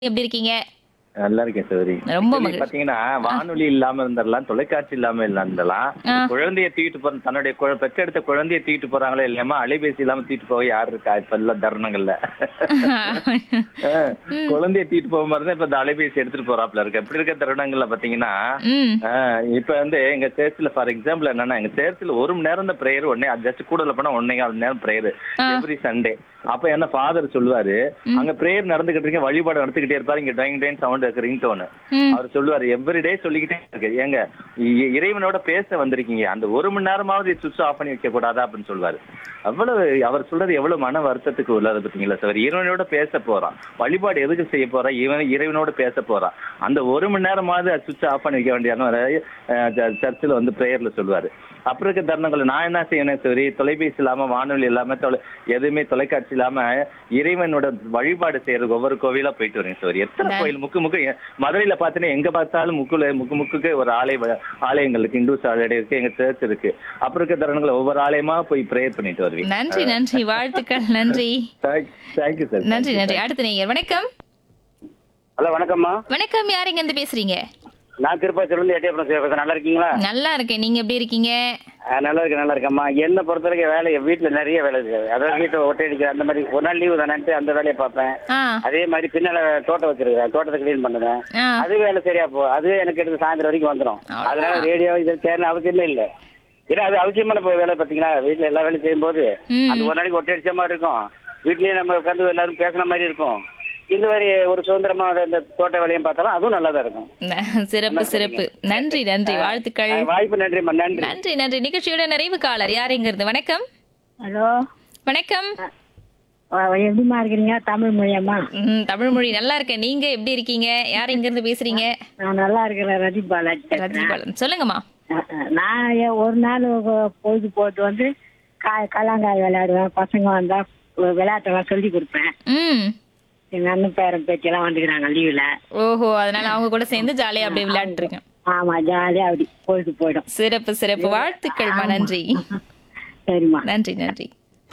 எப்படி இருக்கீங்க? நல்லா இருக்கேன் சௌரி. ரொம்ப ஆக்சுவலி மகிழ்ச்சி. பாத்தீங்கன்னா வானொலி இல்லாம இருந்தரலாம், தொலைக்காட்சி இல்லாம இருந்தரலாம். ஆ. குழந்தைய தூக்கிட்டு போற தன்னுடைய பெற்றெடுத்த குழந்தைய தூக்கிட்டு போறாங்களோ இல்லையாமா, அலைபேசி இல்லாம தூக்கிட்டு போக யார் இருக்கா இப்ப உள்ள தருணங்கள்ல? ஆ, ம். குழந்தைய தூக்கிட்டு போக மாதிரி தான் இப்ப இந்த அலைபேசி எடுத்துட்டு போறாப்ல இருக்கு. இப்படி இருக்க தருணங்கள்ல பாத்தீங்கன்னா, ம். ஆ, இப்ப எங்க சர்ச்சில் ஃபார் எக்ஸாம்பிள் என்னன்னா, எங்க சர்ச்சில் 1 மணி நேரம் தான் பிரேயர், ஒன்னே ஜஸ்ட் கூடல போனா 1.25 நேரம் பிரேயர் ஆ. Every Sunday. அப்ப என்ன ஃபாதர் சொல்லுவாரு, ம். அங்க பிரேயர் நடந்துகிட்டு இருக்கு, வழிபாடு நடந்துகிட்டே இருப்பாரு, இங்க டைங் டைன் சவுண்ட் ரிங்டோன். ம். அவர் சொல்லுவாரு எவ்ரிடே சொல்லிக்கிட்டே இருக்கு, ஏங்க இறைவனோட பேச வந்திருக்கீங்க, அந்த 1 மணி நேரமாவது சுவிட்ச் ஆஃப் பண்ணி வைக்க கூடாதா அப்படின்னு சொல்லுவாரு. அவ்வளவு அவர் சொல்றது எவ்வளவு மன வருத்தத்துக்கு உள்ளது பாத்தீங்களா சார். இறைவனோட பேச போறான், வழிபாடு எதுக்கு செய்ய போறான், இறைவனோட பேச போறான், அந்த 1 மணி நேரமாவது சுவிட்ச் ஆஃப் பண்ணி வைக்க வேண்டிய சர்ச்சில் பிரேயர்ல சொல்லுவாரு. அப்புறம் இருக்க தருணங்கள் நான் என்ன செய்யணும் சரி, தொலைபேசி இல்லாம, வானொலி இல்லாம, எதுவுமே தொலைக்காட்சி இல்லாம இறைவனோட வழிபாடு செய்யறதுக்கு ஒவ்வொரு கோவிலா போயிட்டு வரேன் சார். எத்தனை கோயில் முக்கு மதுரையில பாத்தீங்கன்னா எங்க பார்த்தாலும் முக்குக்கு ஒரு ஆலயங்கள் இருக்கு, இந்துஸ் ஆலயம் இருக்கு, எங்க சர்ச் இருக்கு. அப்புறம் இருக்க தருணங்களை ஒவ்வொரு ஆலயமா போய் ப்ரேயர் பண்ணிட்டு வருவீங்க. நன்றி, நன்றி. வாழ்த்துக்கள். நன்றி. Thank you sir. நன்றி, நன்றி. அடுத்த நேயர். வணக்கம். ஹலோ வணக்கம்மா. வணக்கம். யார் இங்க இருந்து பேசுறீங்க? நான் திருப்பாச்சியிலிருந்து எட்டியப்படம் பேசுறேன். நல்லா இருக்கீங்களா? நல்லா இருக்கேன். நீங்க எப்படி இருக்கீங்க? நல்லா இருக்கேம்மா. என்னை பொறுத்த வரைக்கும் வேலை வீட்டில் நிறைய வேலை இருக்கு. அதாவது வீட்டை ஒட்டை அடிக்கிற அந்த மாதிரி ஒரு நாள் லீவு தானேன்ட்டு அந்த வேலையை பார்ப்பேன். ஆ. அதே மாதிரி பின்னால தோட்டம் வச்சிருக்கேன், தோட்டத்தை கிளீன் பண்ணுவேன். ஆ. அது வேலை சரியா போ, அது எனக்கு எடுத்து சாயந்தரம் வரைக்கும் வந்துடும். அதனால ரேடியோ இது சேரணும் அவசியமே இல்லை. ஏன்னா அது அவசியமான வேலை. பார்த்தீங்களா, வீட்டில் எல்லா வேலையும் செய்யும்போது ம். அந்த ஒரு நாளைக்கு ஒட்டை அடிச்ச மாதிரி இருக்கும். வீட்லயே நம்ம உட்காந்து எல்லாரும் பேசுன மாதிரி இருக்கும். இந்த மாதிரி ஒரு சுதந்திரமா இந்த தோட்ட வேலையும் பார்த்தாலும் அதுவும் நல்லா தான் இருக்கும். சிறப்பு, சிறப்பு. நன்றி, நன்றி. வாழ்த்துக்கள். வாய்ப்பு நன்றிம்மா. நன்றி, நன்றி, நன்றி. நிகழ்ச்சியோட நிறைவு காலர் யார் இங்க இருந்து? வணக்கம். ஹலோ, வணக்கம். எப்படிமா இருக்கிறீங்க? தமிழ் மொழியம்மா? தமிழ் மொழி நல்லா இருக்கேன். நீங்க எப்படி இருக்கீங்க? யார் இங்க இருந்து பேசுறீங்க? நான் நல்லா இருக்கிறேன். ரஜிபாலாஜி பேசுறேன். ரஜிபாலன். சொல்லுங்கம்மா. நான் ஒரு நாள் பொழுது போட்டு வந்து கல்லாங்காய் விளையாடுவேன். பசங்க வந்தா விளையாட்டெல்லாம் சொல்லி கொடுப்பேன். ம். எங்க அண்ணன் பேரன் பேச்செல்லாம் வந்துக்கிறாங்க லீவுல. ஓஹோ, அதனால அவங்க கூட சேர்ந்து ஜாலியா அப்படியே விளையாட்டு இருக்கேன். ஆமா, ஜாலியா அப்படி பொழுது போயிடும். சிறப்பு, சிறப்பு. வாழ்த்துக்கள்மா. நன்றி. சரிம்மா. நன்றி, நன்றி.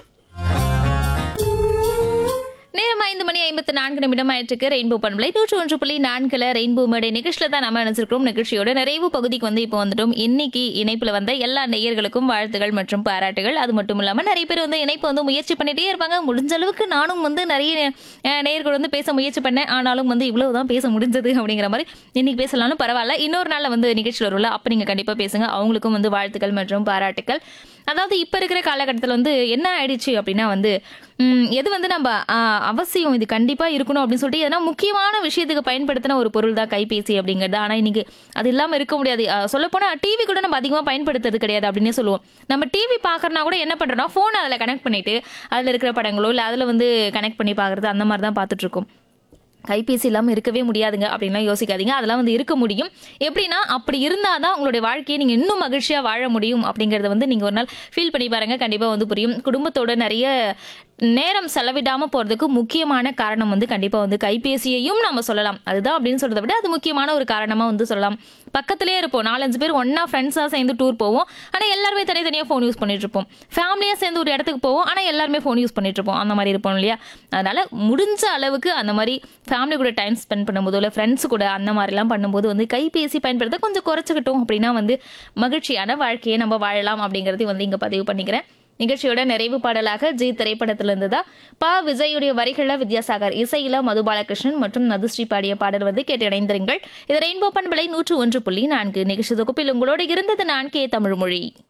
நேரம் 5:54 ஆயிட்டு ரெயின்போ பண்பலை 101.4 ரெயின்போ மேடை நிகழ்ச்சியில தான் நம்ம நினைச்சிருக்கோம். நிகழ்ச்சியோட நிறைவு பகுதிக்கு இப்போ வந்துட்டோம். இன்னைக்கு இணைப்புல வந்த எல்லா நேயர்களுக்கும் வாழ்த்துகள் மற்றும் பாராட்டுகள். அது மட்டும் இல்லாம நிறைய பேர் இணைப்பு முயற்சி பண்ணிட்டே இருப்பாங்க. முடிஞ்ச அளவுக்கு நானும் நிறைய நேயர்கள் பேச முயற்சி பண்ணேன். ஆனாலும் இவ்வளவுதான் பேச முடிஞ்சது அப்படிங்கிற மாதிரி இன்னைக்கு பேசலாம்னு பரவாயில்ல. இன்னொரு நாள் நிகழ்ச்சியில் வரும்ல, அப்ப நீங்க கண்டிப்பா பேசுங்க. அவங்களுக்கும் வாழ்த்துக்கள் மற்றும் பாராட்டுக்கள். அதாவது இப்ப இருக்கிற காலகட்டத்தில் என்ன ஆயிடுச்சு அப்படின்னா எது நம்ம அவசியம், இது கண்டிப்பா இருக்கணும் அப்படின்னு சொல்லிட்டு எதனா முக்கியமான விஷயத்துக்கு பயன்படுத்தின ஒரு பொருள் தான் கைபேசி அப்படிங்கிறது. ஆனா இன்னைக்கு அது இல்லாம இருக்க முடியாது. சொல்ல போனா டிவி கூட நம்ம அதிகமா பயன்படுத்துறது கிடையாது அப்படின்னே சொல்லுவோம். நம்ம டிவி பாக்குறனா கூட என்ன பண்றோம்னா போன் அதுல கனெக்ட் பண்ணிட்டு அதுல இருக்கிற படங்களோ இல்ல அதுல கனெக்ட் பண்ணி பாக்குறது அந்த மாதிரி தான் பார்த்துட்டு இருக்கோம். கைபேசி இல்லாமல் இருக்கவே முடியாதுங்க அப்படின்லாம் யோசிக்காதீங்க. அதெல்லாம் இருக்க முடியும். எப்படின்னா அப்படி இருந்தாதான் உங்களுடைய வாழ்க்கையை நீங்க இன்னும் மகிழ்ச்சியா வாழ முடியும் அப்படிங்கறத நீங்க ஒரு நாள் ஃபீல் பண்ணி பாருங்க. கண்டிப்பா புரியும். குடும்பத்தோட நிறைய நேரம் செலவிடாம போறதுக்கு முக்கியமான காரணம் கண்டிப்பா கைபேசியையும் நம்ம சொல்லலாம். அதுதான் அப்படின்னு சொல்றதை விட அது முக்கியமான ஒரு காரணமா சொல்லலாம். பக்கத்திலே இருப்போம், 4-5 பேர் ஒன்னா ஃப்ரெண்ட்ஸா சேர்ந்து டூர் போவோம். ஆனா எல்லாருமே தனித்தனியா போன் யூஸ் பண்ணிட்டு இருப்போம். ஃபேமிலியா சேர்ந்து ஒரு இடத்துக்கு போவோம். ஆனா எல்லாருமே போன் யூஸ் பண்ணிட்டு இருப்போம். அந்த மாதிரி இருப்போம் இல்லையா? அதனால முடிஞ்ச அளவுக்கு அந்த மாதிரி ஃபேமிலி கூட டைம் ஸ்பெண்ட் பண்ணும்போது இல்ல ஃப்ரெண்ட்ஸ் கூட அந்த மாதிரிலாம் பண்ணும்போது கைபேசி பயன்படுத்த கொஞ்சம் குறைச்சிக்கிட்டோம் அப்படின்னா மகிழ்ச்சியான வாழ்க்கையை நம்ம வாழலாம் அப்படிங்கறது இங்க பதிவு பண்ணிக்கிறேன். நிகழ்ச்சியோட நிறைவு பாடலாக ஜி திரைப்படத்திலிருந்து தான் பா விஜயுடைய வரிகள வித்யாசாகர் இசையில மதுபாலகிருஷ்ணன் மற்றும் நதுஸ்ரீ பாடிய பாடல் கேட்டு இணைந்திருங்கள். இது ரெயின்போ பண்பலை 101.4 நிகழ்ச்சி தொகுப்பில் உங்களோடு இருந்தது நான் கே தமிழ்மொழி.